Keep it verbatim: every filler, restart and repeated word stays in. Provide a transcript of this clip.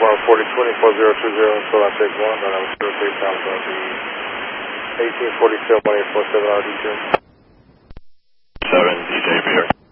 one forty twenty-four zero two zero, until I take one, and I'm sure take time going to be eighteen forty-seven one eight four seven R D J. seven D J Beer.